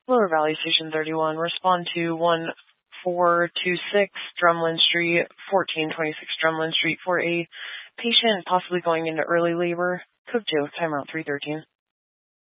Lower Valley Station 31, respond to 1426 Drumlin Street, 1426 Drumlin Street for a patient possibly going into early labor. Code 2, timeout 313.